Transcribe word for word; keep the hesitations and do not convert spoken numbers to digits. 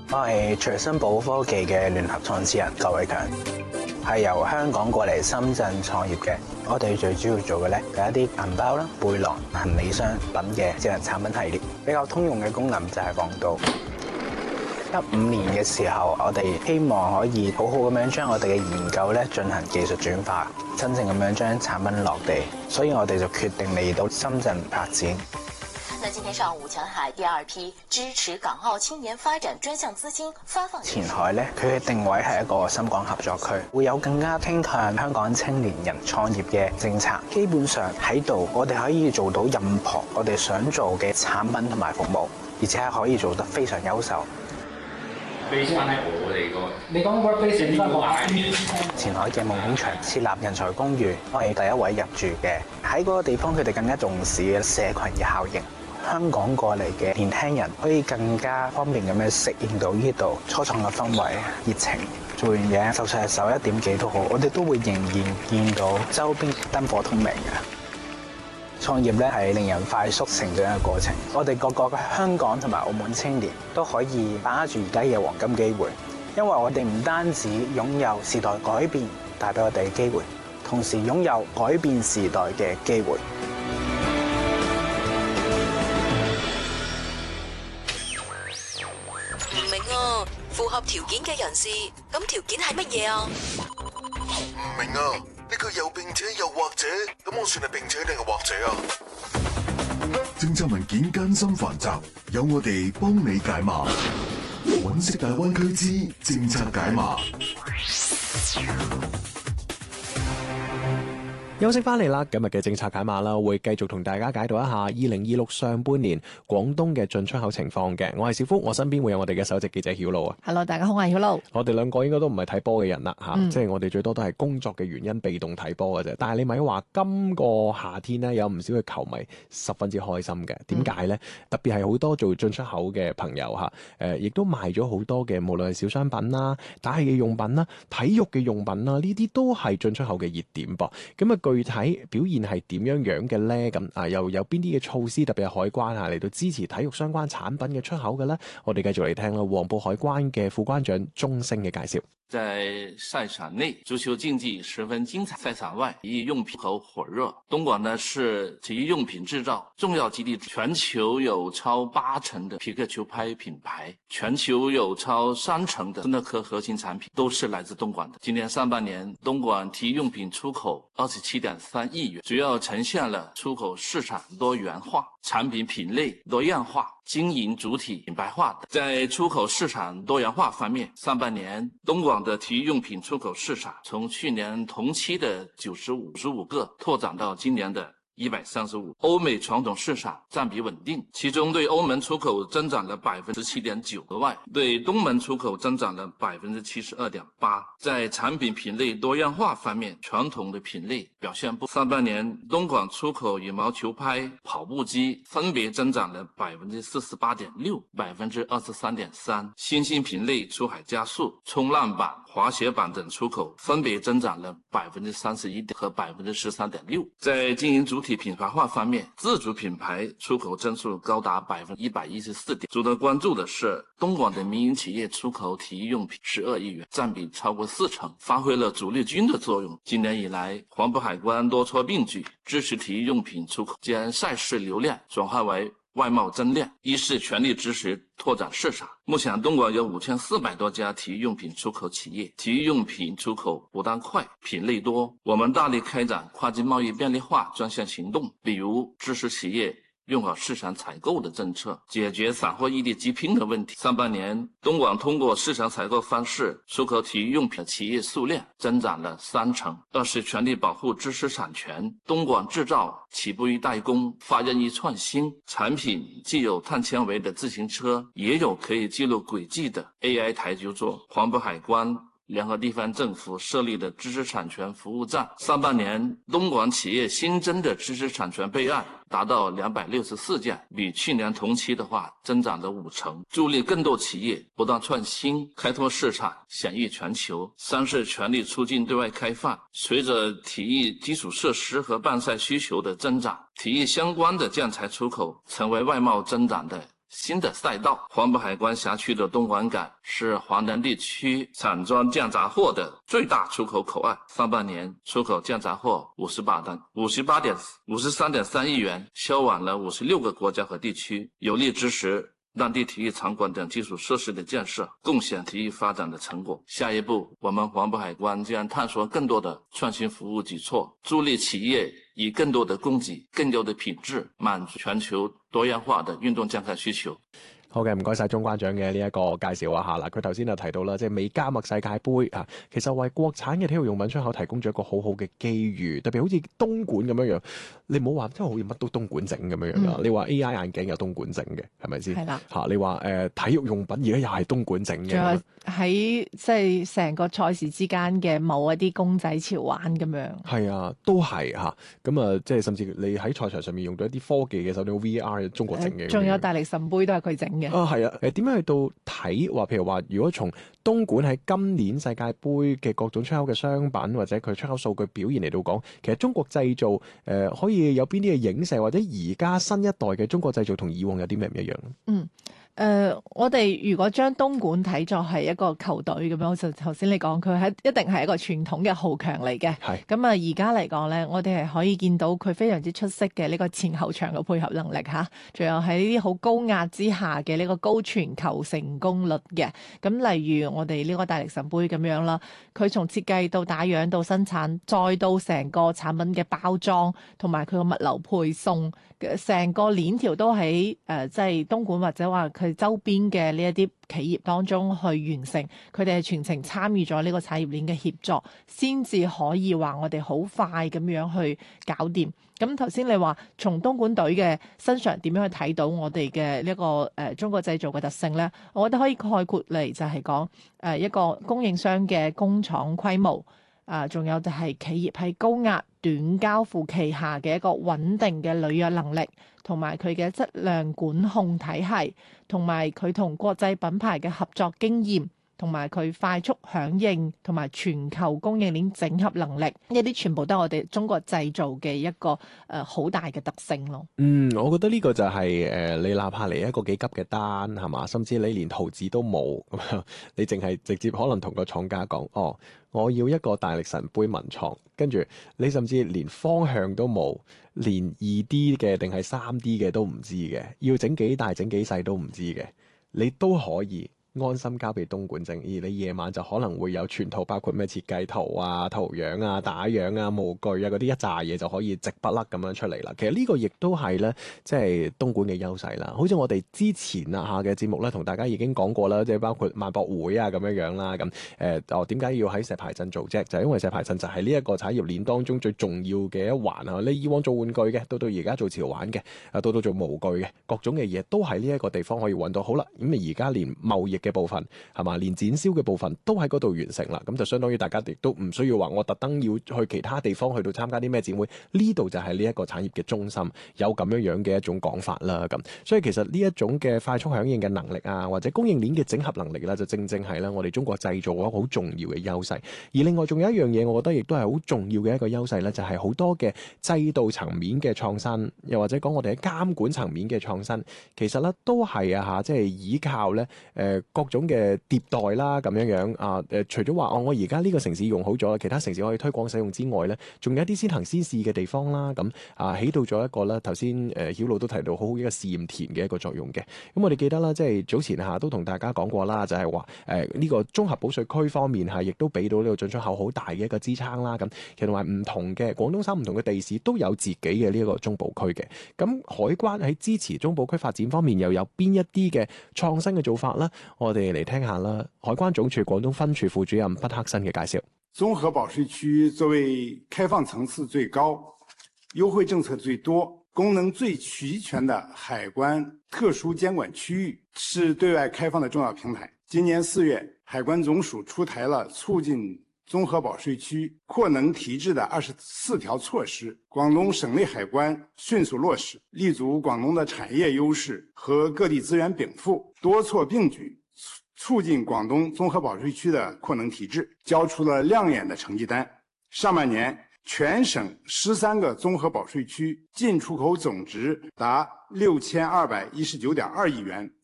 我係隨身寶科技嘅聯合創始人郭偉強，係由香港過嚟深圳創業嘅。我哋最主要做嘅咧係一啲銀包啦、背囊、行李箱等嘅智能產品系列。比較通用嘅功能就係防盜。一五年嘅時候，我哋希望可以好好咁樣將我哋嘅研究咧進行技術轉化，真正咁樣將產品落地。所以我哋就決定嚟到深圳發展。 那今天上午，前海第二批支持港澳青年發展專項資金發放。 前海咧，佢嘅定位係一個深港合作區，會有更加傾向香港青年人創業嘅政策。基本上喺度，我哋可以做到任何我哋想做嘅產品同埋服務，而且係可以做得非常優秀。 飛翻喺我哋個， 你講 workplace 呢個啊？ 前海嘅夢工場設立人才公寓，我係第一位入住嘅。喺嗰個地方，佢哋更加重視嘅社群嘅效應。香港過嚟嘅年輕人可以更加方便咁樣適應到呢度初創嘅氛圍、熱情。做完嘢，就算係十一點幾都好，我哋都會仍然見到周邊燈火通明嘅。創業咧係令人快速成長嘅過程，我哋個個嘅香港同埋澳門青年都可以把握住而家嘅黃金機會，因為我哋唔單止擁有時代改變帶俾我哋嘅機會，同時擁有改變時代嘅機會。 唔明啊，符合條件嘅人士，咁條件係乜嘢啊？ 唔明啊。呢個又並且又或者，咁我算係並且定係或者啊？政策文件艱深繁雜，有我哋幫你解碼。揾識大灣區之政策解碼。 休息翻嚟啦，今日嘅政策解碼啦，會繼續同大家解讀一下二零二六上半年廣東嘅進出口情況嘅。我係小福，我身邊會有我哋嘅首席記者曉露啊。 Hello， 大家好，我係曉露。 我哋兩個應該都唔係睇波嘅人啦，吓、 嗯， 即係我哋最多都係工作嘅原因被動睇波嘅啫。但係你咪話今個夏天呢，有唔少嘅球迷十分之開心嘅，點解呢？嗯、特別係好多做進出口嘅朋友吓，誒，亦都賣咗好多嘅，無論係小商品啦、打氣嘅用品啦、體育嘅用品啦，呢啲都係進出口嘅熱點噃。咁啊。具體表現係點樣樣嘅呢？咁啊，又有邊啲嘅措施，特別係海關啊嚟到支持體育相關產品嘅出口嘅呢？我哋繼續嚟聽啦，黃埔海關嘅副關長鐘聲嘅介紹。 在賽場內，足球競技十分精彩；賽場外，體育用品口火熱。東莞呢是體育用品製造重要基地，全球有超八成的匹克球拍品牌，全球有超三成的斯諾克核心產品都是來自東莞的。今年上半年，東莞體育用品出口二十七點三億元，主要呈現了出口市場多元化、產品品類多樣化、經營主體品牌化的。在出口市場多元化方面，上半年東莞的體育用品出口市場從去年同期的九十五十五個拓展到今年的一百三十五。歐美傳統市場佔比穩定，其中對歐盟出口增長了百分之七點九，額外對東盟出口增長了百分之七十二點八。在產品品類多樣化方面，傳統的品類表現不。上半年東莞出口羽毛球拍、跑步機分別增長了百分之四十八點六、百分之二十三點三。新興品類出海加速，衝浪板、滑雪板等出口分別增長了百分之三十一點和百分之十三點六。在經營主體品牌化方面，自主品牌出口增速高達百分之一百一十四點。值得關注的是，東莞的民營企業出口體育用品十二億元，佔比超過四成，發揮了主力軍的作用。今年以來，黃埔海關多措並舉，支持體育用品出口，將賽事流量轉化為外貿增量，一是全力支持拓展市場。目前東莞有五千四百多家體育用品出口企業，體育用品出口不但快，品類多。我們大力開展跨境貿易便利化專項行動，比如支持企業用好市場採購的政策，解決散貨異地急拼的問題。上半年，東莞通過市場採購方式出口體育用品的企業數量增長了三成。二是全力保護知識產權，東莞製造起步於代工，發源於創新，產品既有碳纖維的自行車，也有可以記錄軌跡的 A I 台球桌。黃埔海關聯合地方政府設立的知識產權服務站，上半年東莞企業新增的知識產權備案達到兩百六十四件，比去年同期的話增長了五成，助力更多企業不斷創新，開拓市場，享譽全球。三是全力促進對外開放，隨着體育基礎設施和辦賽需求的增長，體育相關的建材出口成為外貿增長的新的赛道。黄埔海关辖区的东莞港是华南地区散装酱杂货的最大出口口岸，上半年出口酱杂货五十八单，五十八点五十三点三亿元，销往了五十六个国家和地区，有力支持当地体育场馆等基础设施的建设，贡献体育发展的成果。下一步，我们黄埔海关将探索更多的创新服務舉措，助力企業以更多的供給、更優的品質，滿足全球多樣化的運動健康需求。 好嘅，唔該晒鍾關長嘅呢一個介紹一下啦。佢頭先就提到啦，即係美加墨世界盃啊，其實為國產嘅體育用品出口提供咗一個好好嘅機遇，特別好似東莞咁樣樣。你唔好話，真係好似乜都東莞整咁樣樣啦。嗯、你話 A I 眼鏡有東莞整嘅，係咪先？係啦。嚇，你話誒、呃、體育用品而家又係東莞整嘅。仲有喺即係成個賽事之間嘅某一啲公仔潮玩咁樣。係啊，都係嚇。咁啊，即係甚至你喺賽場上面用到一啲科技嘅手錶 V R 中國整嘅。仲有大力神杯都係佢整嘅。啊，係啊。誒點樣去到睇話？譬如話，如果從東莞喺今年世界盃嘅各種出口嘅商品或者佢出口數據表現嚟到講，其實中國製造誒、呃、可以有邊啲嘅影射，或者而家新一代嘅中國製造同以往有啲咩唔一樣？嗯。誒、呃，我哋如果將東莞睇作係一個球隊咁樣，就頭先你講佢係一定係一個傳統嘅豪強嚟嘅。係咁啊，而家嚟講咧，我哋係可以見到佢非常之出色嘅呢個前後場嘅配合能力嚇，仲有喺呢啲好高壓之下嘅呢個高傳球成功率嘅。咁例如我哋呢個大力神杯咁樣啦，佢從設計到打樣到生產，再到成個產品嘅包裝同埋佢個物流配送，成個鏈條都喺誒即係東莞或者話佢周邊嘅呢一啲企業當中去完成，佢哋係全程參與咗呢個產業鏈嘅協作，先至可以話我哋好快咁樣去搞掂。咁頭先你話從東莞隊嘅身上點樣去睇到我哋嘅呢個誒、呃、中國製造嘅特性咧？我覺得可以概括嚟就係講誒一個供應商嘅工廠規模。啊，仲有就係企業喺高壓短交付期下嘅一個穩定嘅履約能力，同埋佢嘅質量管控體系，同埋佢同國際品牌嘅合作經驗，同埋佢快速響應同埋全球供應鏈整合能力，呢啲全部都係我哋中國製造嘅一個誒好、呃、大嘅特性咯。嗯，我覺得呢個就係、是、誒、呃、你哪怕嚟一個幾急嘅單係嘛，甚至你連圖紙都冇咁樣，你淨係直接可能同個廠家講，哦，我要一個大力神杯文創，跟住你甚至連方向都冇，連二 D 嘅定係三 D 嘅都唔知嘅，要整幾大整幾細都唔知嘅，你都可以安心交俾東莞整，而你夜晚就可能會有全套，包括咩設計圖啊、圖樣啊、打樣啊、模具啊嗰啲一紮嘢就可以直不甩咁樣出嚟啦。其實呢個亦都係咧，即係東莞嘅優勢啦。好似我哋之前啊下嘅節目咧，同大家已經講過啦，即係包括萬博會啊咁樣樣啦。咁誒哦，點解要喺石牌鎮做啫？就係因為石牌鎮就係呢一個產業鏈當中最重要嘅一環啊！你以往做玩具嘅，到到而家做潮玩嘅，啊到到做模具嘅，各種嘅嘢都喺呢一個地方可以揾到。好啦，咁啊而家連貿易嘅部分係嘛，連展銷嘅部分都喺嗰度完成啦，咁就相當於大家亦都唔需要話我特登要去其他地方去到參加啲咩展會，呢度就係呢一個產業嘅中心，有咁樣樣嘅一種講法啦。咁所以其實呢一種嘅快速響應嘅能力啊，或者供應鏈嘅整合能力啦，就正正係啦我哋中國製造一個好重要嘅優勢。而另外仲有一樣嘢，我覺得亦都係好重要嘅一個優勢咧，就係好多嘅制度層面嘅創新，又或者講我哋喺監管層面嘅創新，其實咧都係啊嚇，即係依靠咧誒各種嘅嘅迭代啦，咁樣樣啊誒，除咗話哦，我而家呢個城市用好咗，其他城市可以推廣使用之外咧，仲有一啲先行先試嘅地方啦，咁啊起到咗一個咧頭先誒曉露都提到好好一個試驗田嘅一個作用嘅。咁我哋記得啦，即係早前下都同大家講過啦，就係話誒呢個綜合保稅區方面嚇，亦都俾到呢個進出口好大嘅一個支撐啦。咁其實同埋唔同嘅廣東省唔同嘅地市都有自己嘅呢一個中部區嘅。咁海關喺支持中部區發展方面又有邊一啲嘅創新嘅做法咧？我哋嚟聽下啦，海關總署廣東分處副主任畢克新嘅介紹。 綜合保稅區作為開放層次最高、優惠政策最多、功能最齊全的海關特殊監管區域，是對外開放的重要平台。今年四月，海關總署出台了促進綜合保稅區擴能提質的二十四條措施，廣東省內海關迅速落實，立足廣東的產業優勢和各地資源稟賦，多措並舉，促進廣東綜合保稅區的擴能提質，交出了亮眼的成績單。上半年， 全省十三个综合保税区进出口总值达六千二百一十九点二亿元，